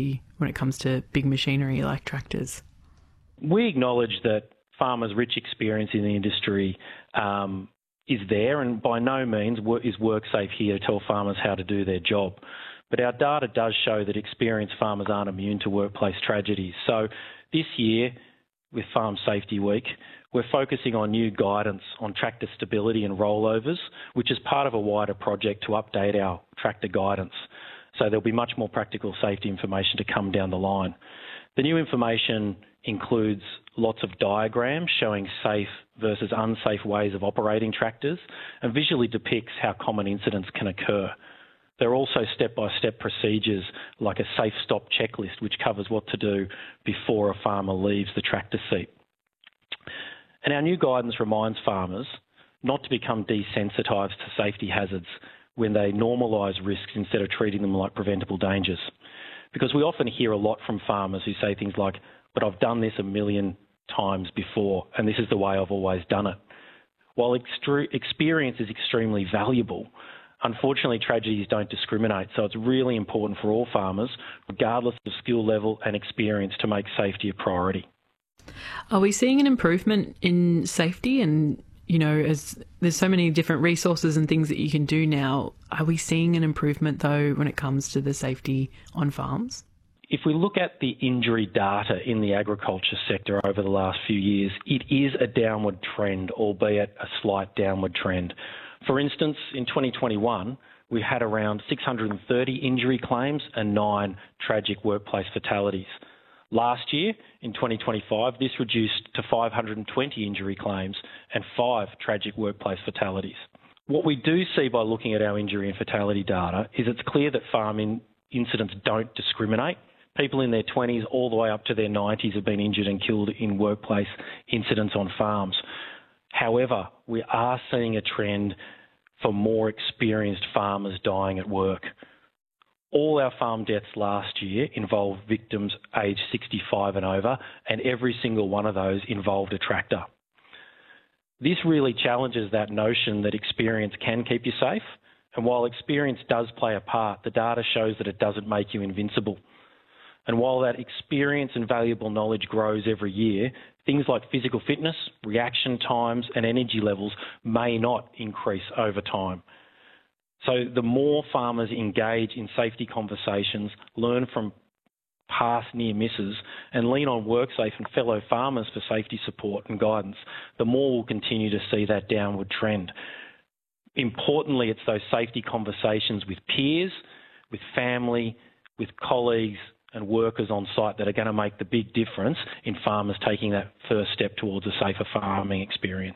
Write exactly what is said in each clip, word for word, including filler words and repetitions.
safety when it comes to big machinery like tractors? We acknowledge that farmers' rich experience in the industry um, is there, and by no means is WorkSafe here to tell farmers how to do their job. But our data does show that experienced farmers aren't immune to workplace tragedies. So this year, with Farm Safety Week, we're focusing on new guidance on tractor stability and rollovers, which is part of a wider project to update our tractor guidance. So there'll be much more practical safety information to come down the line. The new information includes lots of diagrams showing safe versus unsafe ways of operating tractors and visually depicts how common incidents can occur. There are also step-by-step procedures like a safe stop checklist, which covers what to do before a farmer leaves the tractor seat. And our new guidance reminds farmers not to become desensitised to safety hazards when they normalise risks instead of treating them like preventable dangers. Because we often hear a lot from farmers who say things like, but I've done this a million times before and this is the way I've always done it. While extre- experience is extremely valuable, unfortunately tragedies don't discriminate, so it's really important for all farmers, regardless of skill level and experience, to make safety a priority. Are we seeing an improvement in safety? And, you know, as there's so many different resources and things that you can do now, are we seeing an improvement, though, when it comes to the safety on farms? If we look at the injury data in the agriculture sector over the last few years, it is a downward trend, albeit a slight downward trend. For instance, in twenty twenty-one, we had around six hundred thirty injury claims and nine tragic workplace fatalities. Last year, in twenty twenty-five, this reduced to five hundred twenty injury claims and five tragic workplace fatalities. What we do see by looking at our injury and fatality data is it's clear that farm in incidents don't discriminate. People in their twenties all the way up to their nineties have been injured and killed in workplace incidents on farms. However, we are seeing a trend for more experienced farmers dying at work. All our farm deaths last year involved victims aged sixty-five and over, and every single one of those involved a tractor. This really challenges that notion that experience can keep you safe, and while experience does play a part, the data shows that it doesn't make you invincible. And while that experience and valuable knowledge grows every year, things like physical fitness, reaction times and energy levels may not increase over time. So the more farmers engage in safety conversations, learn from past near misses and lean on WorkSafe and fellow farmers for safety support and guidance, the more we'll continue to see that downward trend. Importantly, it's those safety conversations with peers, with family, with colleagues and workers on site that are going to make the big difference in farmers taking that first step towards a safer farming experience.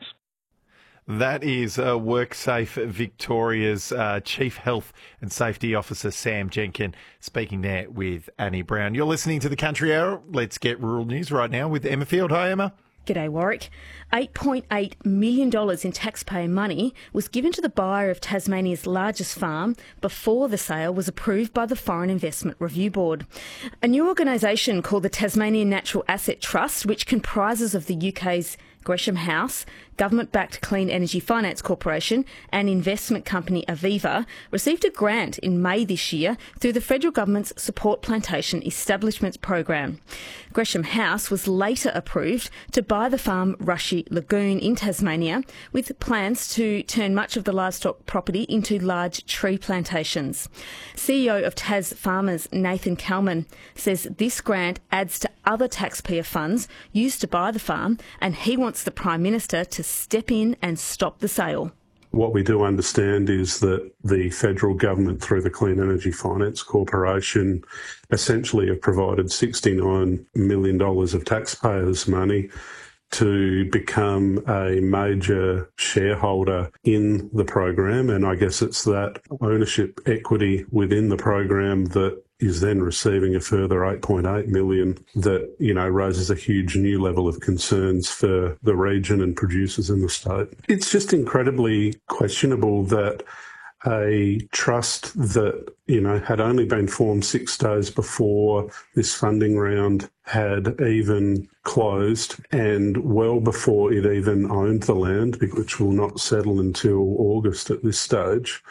That is uh, WorkSafe Victoria's uh, Chief Health and Safety Officer, Sam Jenkin, speaking there with Annie Brown. You're listening to The Country Hour. Let's get rural news right now with Emma Field. Hi, Emma. G'day, Warwick. eight point eight million dollars in taxpayer money was given to the buyer of Tasmania's largest farm before the sale was approved by the Foreign Investment Review Board. A new organisation called the Tasmanian Natural Asset Trust, which comprises of the U K's Gresham House, government-backed Clean Energy Finance Corporation and investment company Aviva, received a grant in May this year through the federal government's Support Plantation Establishments program. Gresham House was later approved to buy the farm Rushy Lagoon in Tasmania, with plans to turn much of the livestock property into large tree plantations. C E O of Tas Farmers, Nathan Kalman, says this grant adds to other taxpayer funds used to buy the farm, and he wants the Prime Minister to step in and stop the sale. What we do understand is that the federal government, through the Clean Energy Finance Corporation, essentially have provided sixty-nine million dollars of taxpayers' money to become a major shareholder in the program. And I guess it's that ownership equity within the program that is then receiving a further eight point eight million dollars that, you know, raises a huge new level of concerns for the region and producers in the state. It's just incredibly questionable that a trust that, you know, had only been formed six days before this funding round had even closed, and well before it even owned the land, which will not settle until August at this stage,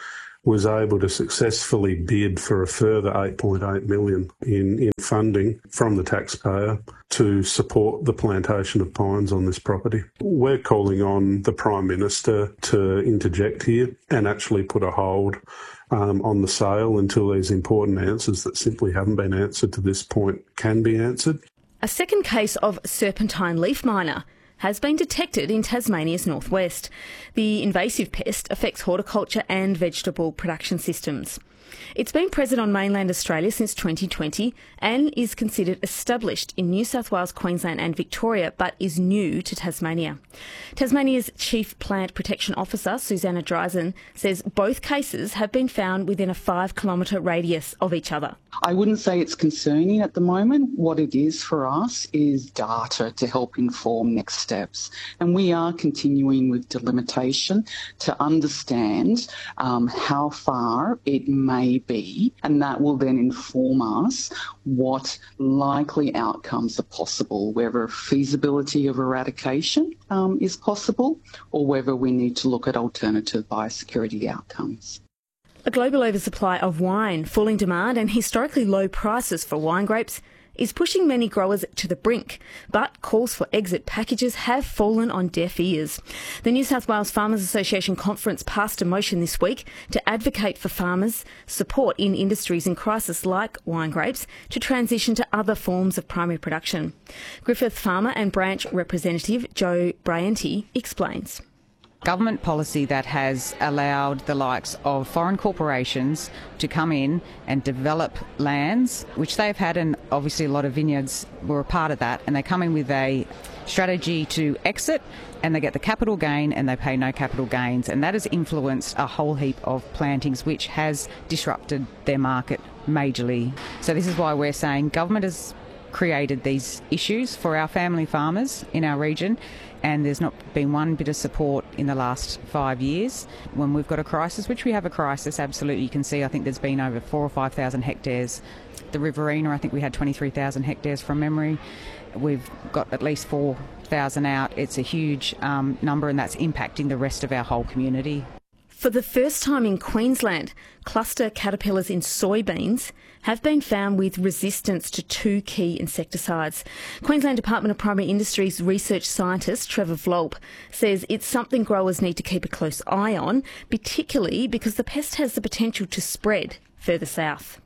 was able to successfully bid for a further eight point eight million dollars in, in funding from the taxpayer to support the plantation of pines on this property. We're calling on the Prime Minister to interject here and actually put a hold um, on the sale until these important answers that simply haven't been answered to this point can be answered. A second case of serpentine leaf miner has been detected in Tasmania's northwest. The invasive pest affects horticulture and vegetable production systems. It's been present on mainland Australia since twenty twenty and is considered established in New South Wales, Queensland and Victoria, but is new to Tasmania. Tasmania's Chief Plant Protection Officer, Susanna Dreisen, says both cases have been found within a five kilometre radius of each other. I wouldn't say it's concerning at the moment. What it is for us is data to help inform next steps. And we are continuing with delimitation to understand um, how far it may be, and that will then inform us what likely outcomes are possible, whether feasibility of eradication um, is possible or whether we need to look at alternative biosecurity outcomes. A global oversupply of wine, falling demand and historically low prices for wine grapes is pushing many growers to the brink, but calls for exit packages have fallen on deaf ears. The New South Wales Farmers Association Conference passed a motion this week to advocate for farmers' support in industries in crisis like wine grapes to transition to other forms of primary production. Griffith Farmer and Branch Representative Joe Bryant explains. Government policy that has allowed the likes of foreign corporations to come in and develop lands, which they've had, and obviously a lot of vineyards were a part of that, and they come in with a strategy to exit and they get the capital gain and they pay no capital gains, and that has influenced a whole heap of plantings which has disrupted their market majorly. So this is why we're saying government has created these issues for our family farmers in our region, and there's not been one bit of support in the last five years. When we've got a crisis, which we have a crisis, absolutely, you can see I think there's been over four or five thousand hectares. The Riverina, I think we had twenty-three thousand hectares from memory. We've got at least four thousand out. It's a huge um, number, and that's impacting the rest of our whole community. For the first time in Queensland, cluster caterpillars in soybeans have been found with resistance to two key insecticides. Queensland Department of Primary Industries research scientist Trevor Vlolp says it's something growers need to keep a close eye on, particularly because the pest has the potential to spread further south.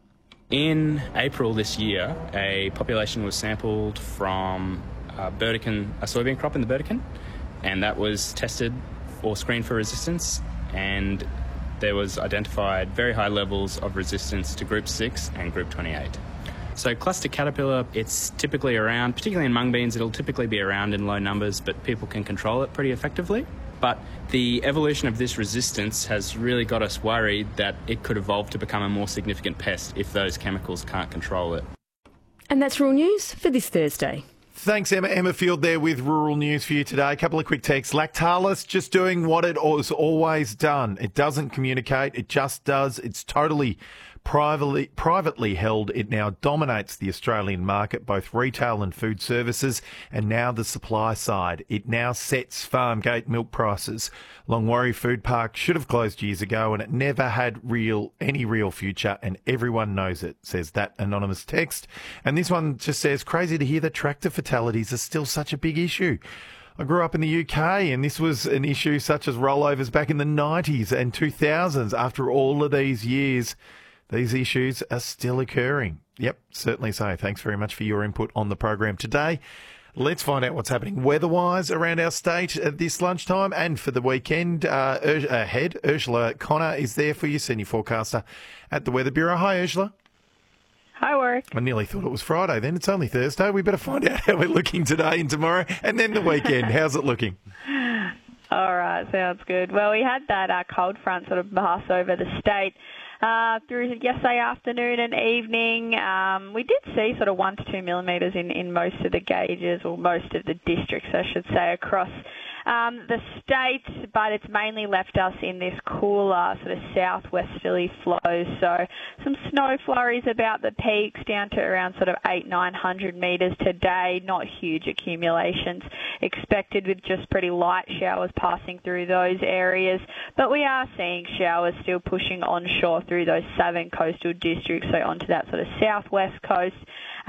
In April this year, a population was sampled from a Burdekin, a soybean crop in the Burdekin, and that was tested or screened for resistance, and there was identified very high levels of resistance to group six and group twenty-eight. So cluster caterpillar, it's typically around, particularly in mung beans, it'll typically be around in low numbers, but people can control it pretty effectively. But the evolution of this resistance has really got us worried that it could evolve to become a more significant pest if those chemicals can't control it. And that's Rural News for this Thursday. Thanks, Emma. Emma Field there with Rural News for you today. A couple of quick texts. Lactalis just doing what it has always done. It doesn't communicate. It just does. It's totally privately privately held. It now dominates the Australian market, both retail and food services, and now the supply side. It now sets farm gate milk prices. Longwarry Food Park should have closed years ago, and it never had real any real future, and everyone knows it, says that anonymous text. And this one just says, crazy to hear that tractor fatalities are still such a big issue. I grew up in the U K, and this was an issue such as rollovers back in the nineties and two thousands. After all of these years, these issues are still occurring. Yep, certainly so. Thanks very much for your input on the program today. Let's find out what's happening weather-wise around our state at this lunchtime and for the weekend. Uh, Ur- ahead, Ursula Connor is there for you, senior forecaster at the Weather Bureau. Hi, Ursula. Hi, Warwick. I nearly thought it was Friday then. It's only Thursday. We better find out how we're looking today and tomorrow and then the weekend. How's it looking? All right, sounds good. Well, we had that uh, cold front sort of pass over the state uh, through yesterday afternoon and evening. Um, we did see sort of one to two millimetres in, in most of the gauges, or most of the districts, I should say, across um, the state, but it's mainly left us in this cooler sort of southwesterly flow. So some snow flurries about the peaks down to around sort of eight, nine hundred metres today. Not huge accumulations expected, with just pretty light showers passing through those areas. But we are seeing showers still pushing onshore through those seven coastal districts, so onto that sort of southwest coast.